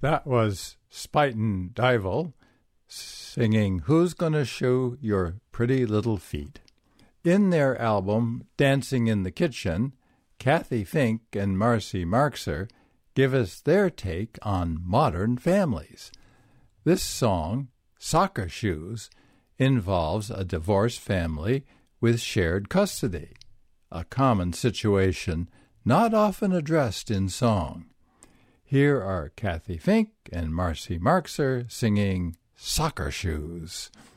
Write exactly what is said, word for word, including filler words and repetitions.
That was Spuyten Duyvil singing Who's Gonna Shoe Your Pretty Little Feet. In their album Dancing in the Kitchen, Kathy Fink and Marcy Marxer give us their take on modern families. This song, Soccer Shoes, involves a divorced family with shared custody, a common situation not often addressed in song. Here are Kathy Fink and Marcy Marxer singing Soccer Shoes.